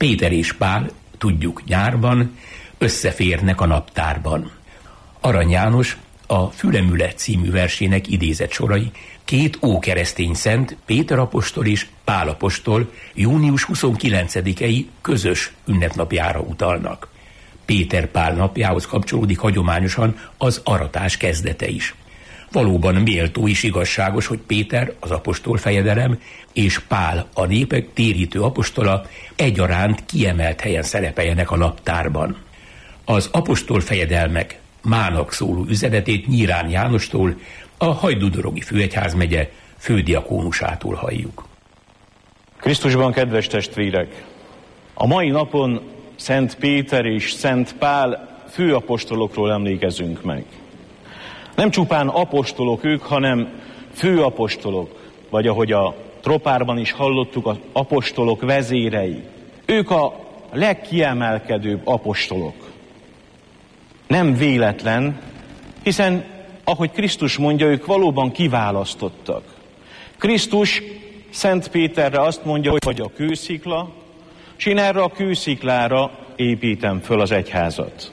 Péter és Pál, tudjuk nyárban, összeférnek a naptárban. Arany János a Fülemüle című versének idézett sorai két ókeresztény szent, Péter apostol és Pál apostol június 29-i közös ünnepnapjára utalnak. Péter-Pál napjához kapcsolódik hagyományosan az aratás kezdete is. Valóban méltó és igazságos, hogy Péter, az apostol fejedelem, és Pál, a népek térítő apostola egyaránt kiemelt helyen szerepeljenek a naptárban. Az apostol fejedelmek mának szóló üzenetét Nyírán Jánostól, a Hajdúdorogi főegyházmegye fődiakónusától halljuk. Krisztusban, kedves testvérek! A mai napon Szent Péter és Szent Pál főapostolokról emlékezünk meg. Nem csupán apostolok ők, hanem főapostolok, vagy ahogy a tropárban is hallottuk, az apostolok vezérei. Ők a legkiemelkedőbb apostolok. Nem véletlen, hiszen, ahogy Krisztus mondja, ők valóban kiválasztottak. Krisztus Szent Péterre azt mondja, hogy vagy a kőszikla, és én erre a kősziklára építem föl az egyházat.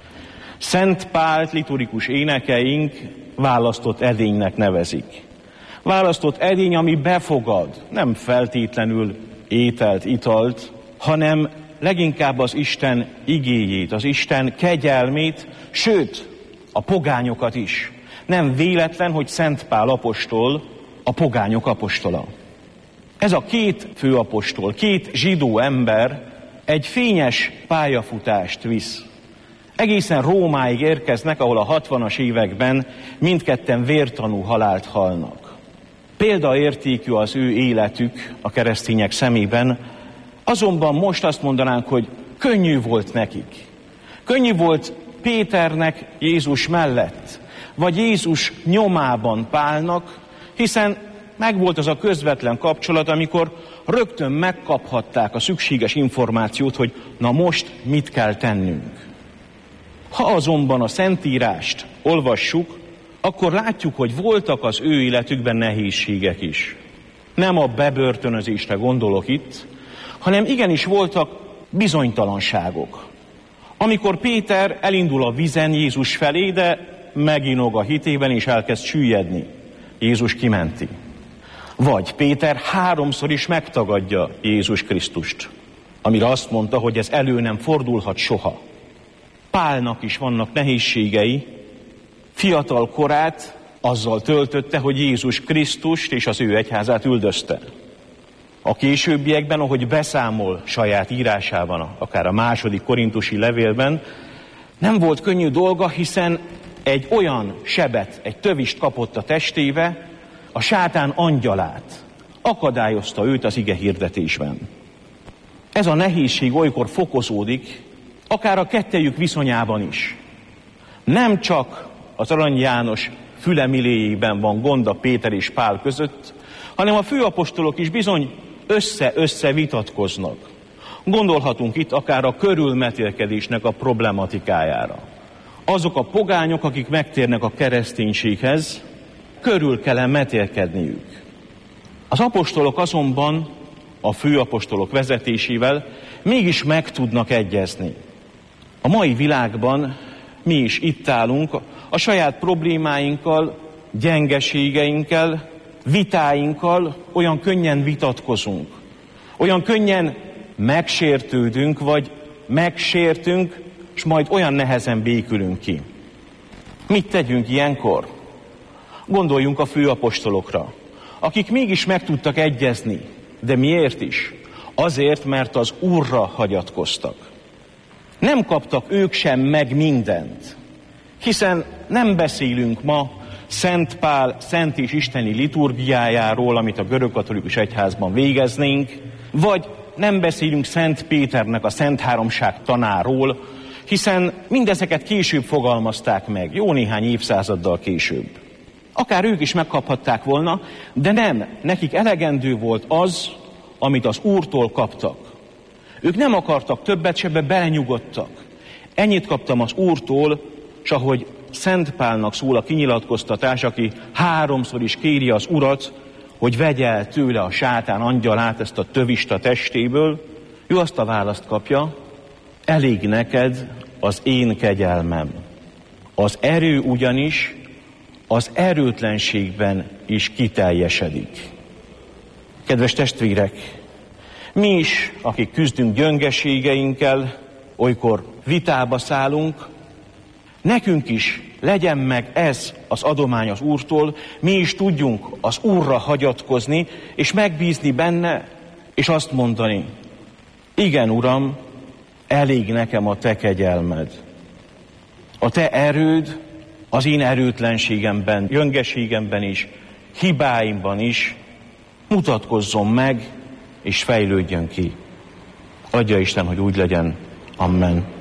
Szent Pált liturgikus énekeink választott edénynek nevezik. Választott edény, ami befogad, nem feltétlenül ételt, italt, hanem leginkább az Isten igéjét, az Isten kegyelmét, sőt, a pogányokat is. Nem véletlen, hogy Szent Pál apostol a pogányok apostola. Ez a két főapostol, két zsidó ember egy fényes pályafutást visz. Egészen Rómáig érkeznek, ahol a 60-as években mindketten vértanú halált halnak. Példaértékű az ő életük a keresztények szemében, azonban most azt mondanánk, hogy könnyű volt nekik. Könnyű volt Péternek Jézus mellett, vagy Jézus nyomában Pálnak, hiszen megvolt az a közvetlen kapcsolat, amikor rögtön megkaphatták a szükséges információt, hogy na most mit kell tennünk. Ha azonban a Szentírást olvassuk, akkor látjuk, hogy voltak az ő életükben nehézségek is. Nem a bebörtönözésre gondolok itt, hanem igenis voltak bizonytalanságok. Amikor Péter elindul a vízen Jézus felé, de meginog a hitében és elkezd süllyedni, Jézus kimenti. Vagy Péter 3-szor is megtagadja Jézus Krisztust, amire azt mondta, hogy ez elő nem fordulhat soha. Pálnak is vannak nehézségei, fiatal korát azzal töltötte, hogy Jézus Krisztust és az ő egyházát üldözte. A későbbiekben, ahogy beszámol saját írásában, akár a 2. korintusi levélben, nem volt könnyű dolga, hiszen egy olyan sebet, egy tövist kapott a testébe, a sátán angyalát. Akadályozta őt az ige hirdetésben. Ez a nehézség olykor fokozódik, akár a kettejük viszonyában is. Nem csak az Arany János fülemiléjében van gond a Péter és Pál között, hanem a főapostolok is bizony össze-össze vitatkoznak. Gondolhatunk itt akár a körülmetélkedésnek a problematikájára. Azok a pogányok, akik megtérnek a kereszténységhez, körül kell metélkedniük. Az apostolok azonban a főapostolok vezetésével mégis meg tudnak egyezni. A mai világban mi is itt állunk, a saját problémáinkkal, gyengeségeinkkel, vitáinkkal olyan könnyen vitatkozunk, olyan könnyen megsértődünk, vagy megsértünk, és majd olyan nehezen békülünk ki. Mit tegyünk ilyenkor? Gondoljunk a főapostolokra, akik mégis meg tudtak egyezni. De miért is? Azért, mert az Úrra hagyatkoztak. Nem kaptak ők sem meg mindent, hiszen nem beszélünk ma Szent Pál szent és isteni liturgiájáról, amit a görögkatolikus egyházban végeznénk, vagy nem beszélünk Szent Péternek a Szent Háromság tanáról, hiszen mindezeket később fogalmazták meg, jó néhány évszázaddal később. Akár ők is megkaphatták volna, de nem, nekik elegendő volt az, amit az Úrtól kaptak. Ők nem akartak többet, se belenyugodtak. Ennyit kaptam az Úrtól, és ahogy Szent Pálnak szól a kinyilatkoztatás, aki 3-szor is kéri az Urat, hogy vegye el tőle a sátán angyalát, ezt a tövist a testéből, Ő azt a választ kapja, elég neked az én kegyelmem. Az erő ugyanis az erőtlenségben is kiteljesedik. Kedves testvérek, mi is, akik küzdünk gyöngeségeinkkel, olykor vitába szállunk, nekünk is legyen meg ez az adomány az Úrtól, mi is tudjunk az Úrra hagyatkozni, és megbízni benne, és azt mondani, igen, Uram, elég nekem a te kegyelmed. A te erőd az én erőtlenségemben, gyöngeségemben is, hibáimban is mutatkozzon meg, és fejlődjön ki. Adja Isten, hogy úgy legyen. Amen.